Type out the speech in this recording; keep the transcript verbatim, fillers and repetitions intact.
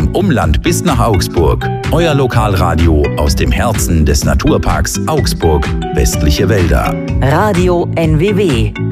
dem Umland bis nach Augsburg. Euer Lokalradio aus dem Herzen des Naturparks Augsburg, Westliche Wälder. Radio N W W.